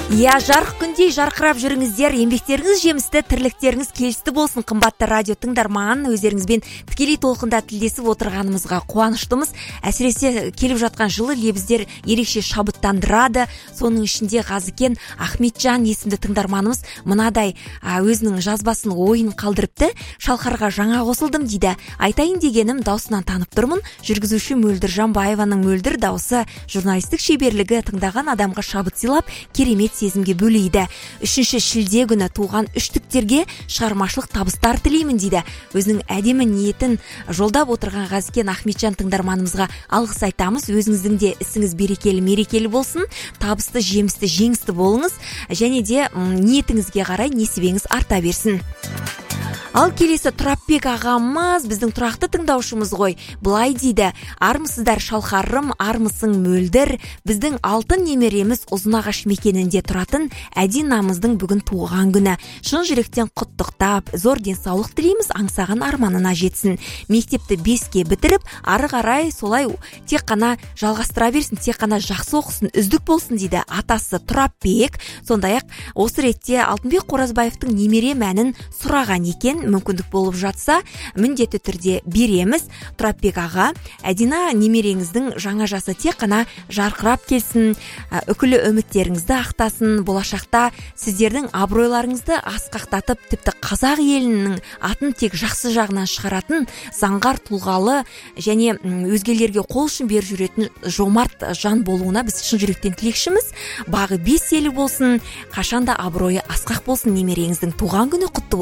Жарық күндей жарқырап жүріңіздер, еңбектеріңіз жемісті, тірліктеріңіз келісті болсын. Қымбатты радио тыңдарман, өздеріңізбен тікелей толқында тілдесіп отырғанымызға қуаныштымыз. Әсіресе келіп жатқан жылы лебіздер ерекше шабыттандырады. Соның ішінде Ғазыкен Ахметжан есімді тыңдарманымыз мынадай өзінің жазбасын ойын қалдырыпты. Шалқарға жаңа қосылдым дейді. Айтайын дегенім, даусынан танып тұрмын. Жүргізуші Мөлдір Жанбаеваның мөлдір дауысы, журналистік шеберлігі тыңдаған адамға шабыт сыйлап, керемет сезімге бөлейді. 3 шілде күні туған үштіктерге шығармашылық табыстар тілеймін дейді. Өзінің әдемі ниетін жолдап отырған Ғазыкен Ахметжан тыңдарманымызға алғыс айтамыз. Өзіңіздің де ісіңіз берекелі, мерекелі болсын. Табысты, жемісті, жеңісті болыңыз. Және де ниетіңізге қарай несібеңіз арта берсін. Ал келесі Тұрапбек ағамыз біздің тұрақты тыңдаушымыз ғой. Былай дейді: армысыздар шалқарым, армысың мөлдір. Біздің алтын немереміз Ұзынағаш мекенінде тұратын Әдинамыздың бүгін туған күні. Шын жүректен құттықтап, зор денсаулық тілейміз, аңсаған арманына жетсін. Мектепті 5-ке бітіріп, ары қарай солай тек қана жалғастыра берсін, тек қана жақсы оқысын, үздік болсын дейді атасы Тұрапбек. Сондай-ақ осы ретте Алтынбек Қоразбаевтың немере мәнін сұраған екен. Мүмкіндік болып жатса, міндетті түрде береміз. Тұрапбек аға, Әдина немереңіздің жаңа жасы тек қана жарқырап келсін, үкілі үміттеріңізді ақтасын, болашақта сіздердің абыройларыңызды асқақтатып, тіпті қазақ елінің атын тек жақсы жағынан шығаратын, заңғар тұлғалы және өзгелерге қол ұшын беріп жүретін жомарт жан болуына біз шын жүректен тілекшіміз. Бағы 5 елі болсын, қашанда абыройы асқақ болсын. Немереңіздің туған күні құтты